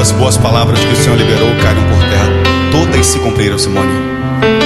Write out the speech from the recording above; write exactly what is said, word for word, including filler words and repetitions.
as boas palavras que o Senhor liberou caíram por terra, todas se cumpriram, Simone.